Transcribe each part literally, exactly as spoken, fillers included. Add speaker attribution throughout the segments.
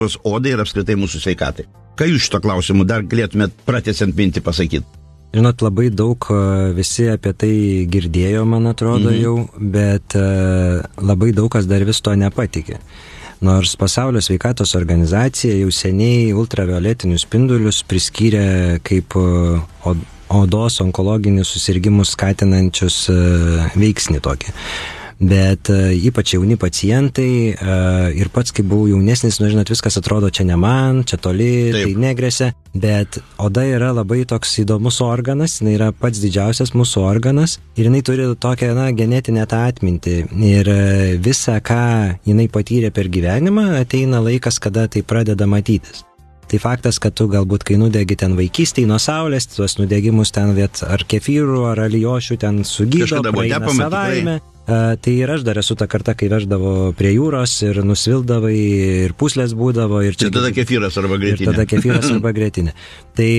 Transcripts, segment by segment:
Speaker 1: odai ir apskritai mūsų sveikatai. Ką jūs šito klausimu dar galėtumėt pratęsiant mintį pasakyti?
Speaker 2: Žinot, labai daug visi apie tai girdėjo, man atrodo, mhm. jau, bet labai daug kas dar vis to nepatikė. Nors Pasaulio sveikatos organizacija jau seniai ultravioletinius spindulius priskyrė kaip odos onkologinius susirgimus skatinančius veiksnį tokį. Bet ypač jauni pacientai ir pats, kai buvau jaunesnis, nu, žinot, viskas atrodo čia ne man, čia toli, taip. Tai negresia, bet oda yra labai toks įdomus organas, jinai yra pats didžiausias mūsų organas ir jinai turi tokią, na, genetinę tą atmintį ir visą, ką jinai patyrė per gyvenimą, ateina laikas, kada tai pradeda matytis. Tai faktas, kad tu galbūt, kai nudegi ten vaikystėj nuo saulės, tuos nudegimus ten viet ar kefyrų, ar alijošių ten sugydo, praeina savaime. Uh, tai ir aš dar esu tą kartą, kai veždavo prie jūros ir nusvildavai ir puslės būdavo. Ir, čia,
Speaker 1: ir tada kefyras arba grėtinė.
Speaker 2: Ir tada kefyras arba grėtinė. Tai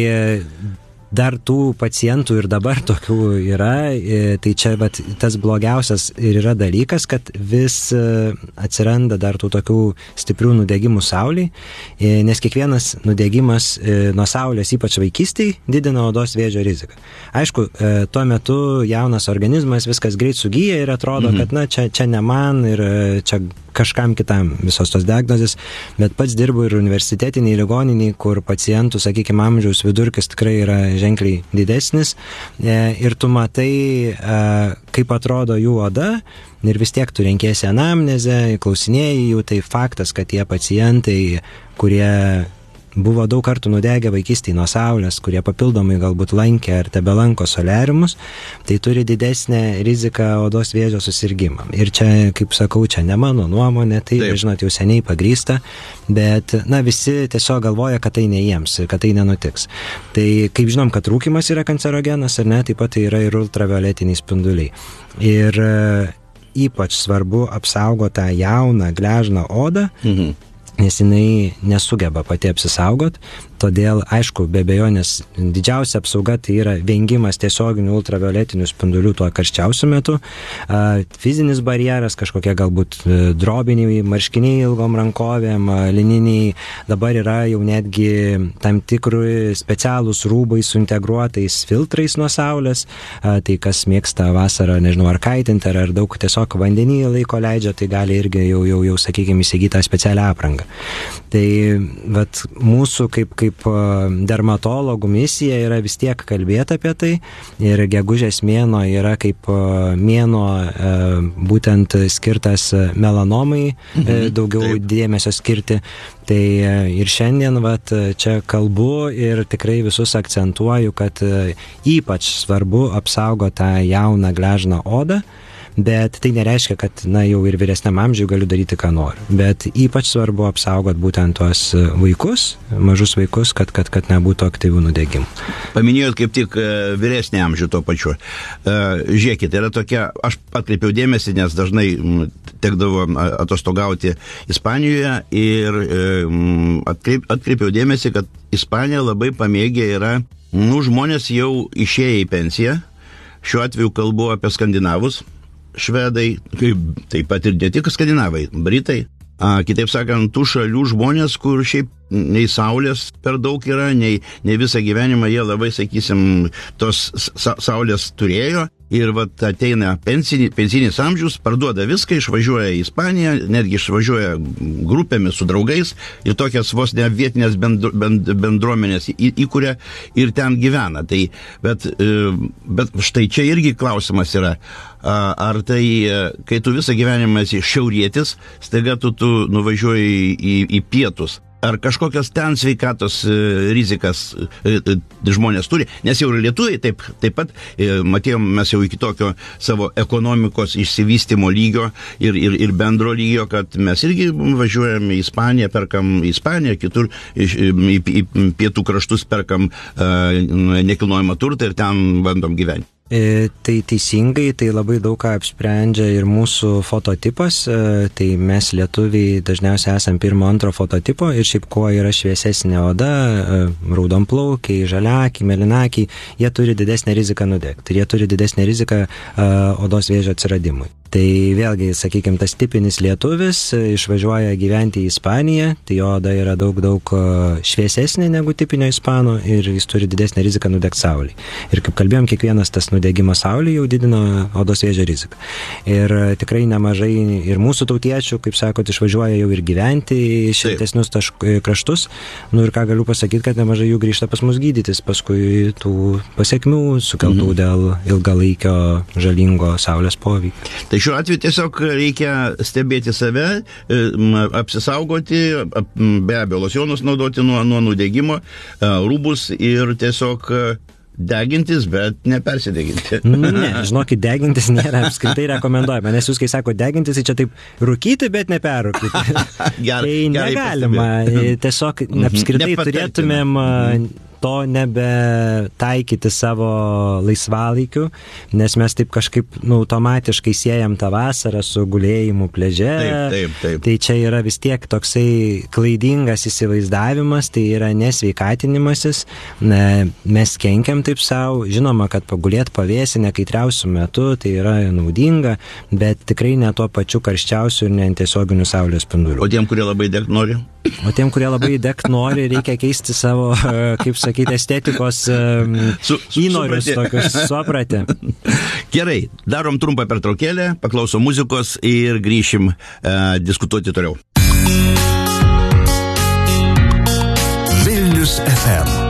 Speaker 2: dar tų pacientų ir dabar tokių yra, tai čia vat, tas blogiausias ir yra dalykas, kad vis atsiranda dar tų tokių stiprių nudegimų saulėj, nes kiekvienas nudegimas nuo saulės, ypač vaikystėj, didina odos vėžio riziką. Aišku, tuo metu jaunas organizmas viskas greit sugyja ir atrodo, mhm. kad na, čia, čia ne man ir čia kažkam kitam visos tos diagnozės, bet pats dirbu ir universitetiniai ligoniniai, kur pacientų, sakykime, amžiaus vidurkis tikrai yra ženkliai didesnis ir tu matai, kaip atrodo jų oda ir vis tiek tu renkėsi anamnezę, klausinėjai jų, tai faktas, kad tie pacientai, kurie buvo daug kartų nudegę vaikystėj nuo saulės, kurie papildomai galbūt lankė ar tebelanko soliariumus, tai turi didesnę riziką odos vėžio susirgimam. Ir čia, kaip sakau, čia ne mano nuomonė, tai, Taip. žinot, jau seniai pagrįsta, bet, na, visi tiesiog galvoja, kad tai ne jiems, kad tai nenutiks. Tai, kaip žinom, kad rūkymas yra kancerogenas, ar ne, taip pat tai yra ir ultravioletiniai spinduliai. Ir ypač svarbu apsaugoti tą jauną, gležną odą, mhm. nes jinai nesugeba pati apsisaugot, todėl, aišku, be abejonės didžiausia apsauga tai yra vengimas tiesioginių ultravioletinių spindulių tuo karščiausiu metu, fizinis barjeras, kažkokie galbūt drobiniai, marškiniai ilgom rankovėm, lininiai, dabar yra jau netgi tam tikrų specialūs rūbai su integruotais filtrais nuo saulės, tai kas mėgsta vasarą, nežinau, ar kaitinti, ar, ar daug tiesiog vandenį laiko leidžia, tai gali irgi jau, jau, jau sakykime, įsigyti tą specialią aprangą. Tai vat, mūsų kaip, kaip dermatologų misija yra vis tiek kalbėti apie tai ir gegužės mėnuo yra kaip mėnuo būtent skirtas melanomai, mhm, daugiau taip. Dėmesio skirti. Tai ir šiandien vat, čia kalbu ir tikrai visus akcentuoju, kad ypač svarbu apsaugoti tą jauną gležną odą, bet tai nereiškia, kad na, jau ir vyresniam amžiui galiu daryti, ką noriu. Bet ypač svarbu apsaugot būtent tuos vaikus, mažus vaikus, kad, kad, kad nebūtų aktyvių nudegimų.
Speaker 1: Paminėjot kaip tik vyresnį amžių tuo pačiu. Žiūrėkit, yra tokia, aš atkreipiau dėmesį, nes dažnai tekdavo atostogauti Ispanijoje ir atkreip, atkreipiau dėmesį, kad Ispanija labai pamėgė yra, nu, žmonės jau išėję į pensiją, šiuo atveju kalbu apie skandinavus, švedai, taip pat ir ne tik skandinavai, britai, a, kitaip sakant, tų šalių žmonės, kur šiaip nei saulės per daug yra, nei, nei visą gyvenimą jie labai, sakysim, tos sa- saulės turėjo ir vat ateina pensinį, pensinis amžius, parduoda viską, išvažiuoja į Ispaniją, netgi išvažiuoja grupėmis su draugais ir tokias vos ne vietinės bendru, bend, bendruomenės į, įkuria ir ten gyvena. Tai, bet, bet štai čia irgi klausimas yra, ar tai, kai tu visą gyvenimą esi šiaurietis, staiga tu, tu nuvažiuoji į, į pietus. Ar kažkokios ten sveikatos rizikas žmonės turi, nes jau ir lietuviai taip, taip pat matėjom mes jau iki tokio savo ekonomikos išsivystymo lygio ir, ir, ir bendro lygio, kad mes irgi važiuojame į Ispaniją, perkam į Ispaniją, kitur į, į, į pietų kraštus perkam uh, nekilnojamą turtą ir ten bandom gyventi.
Speaker 2: Tai teisingai, tai labai daug ką apsprendžia ir mūsų fototipas, tai mes lietuviai dažniausiai esam pirmo, antro fototipo ir šiaip kuo yra šviesesnė oda, raudonplaukiai, žaliakiai, melinakiai, jie turi didesnę riziką nudegti ir jie turi didesnę riziką odos vėžio atsiradimui. Tai vėlgi, sakykime, tas tipinis lietuvis išvažiuoja gyventi į Ispaniją, tai jo oda yra daug, daug šviesesnė negu tipinio ispano ir jis turi didesnę riziką nudegti saulėje. Ir kaip kalbėjom, kiekvienas tas nudegimas saulėje jau didina odos vėžio riziką. Ir tikrai nemažai ir mūsų tautiečių, kaip sakot, išvažiuoja jau ir gyventi į šiltesnius kraštus. Nu ir ką galiu pasakyti, kad nemažai jų grįžta pas mus gydytis paskui tų pasiekmių sukeltų mhm. dėl ilgalaikio žalingo saulės poveikio.
Speaker 1: Tai šiuo atveju tiesiog reikia stebėti save, apsisaugoti, be abejo, locionus naudoti nuo, nuo nudegimo, rūbus ir tiesiog degintis, bet nepersideginti.
Speaker 2: Ne, žinokit, degintis nėra apskritai rekomenduojama, nes jūs, kai sako degintis, tai čia taip rūkyti, bet neperrūkyti.
Speaker 1: Ger,
Speaker 2: tai negalima. Tiesiog apskritai turėtumėm to nebe taikyti savo laisvalaikiu, nes mes taip kažkaip nu, automatiškai siejam tą vasarą su gulėjimu pliaže.
Speaker 1: Taip, taip, taip.
Speaker 2: Tai čia yra vis tiek toksai klaidingas įsivaizdavimas, tai yra nesveikatinimasis. Mes kenkiam taip savo, žinoma, kad pagulėti pavėsinę kaitriausių metu, tai yra naudinga, bet tikrai ne tuo pačiu karščiausiu ir ne tiesioginiu saulės spinduliu.
Speaker 1: O tiem, kurie labai degt nori?
Speaker 2: O tiem, kurie labai degt nori, reikia keisti savo, kaip sakyti, estetikos um, su, su, įnorius tokius, supratę.
Speaker 1: Gerai, darom trumpą pertraukėlę, paklausom muzikos ir grįšim uh, diskutuoti toliau.
Speaker 3: Vilnius F M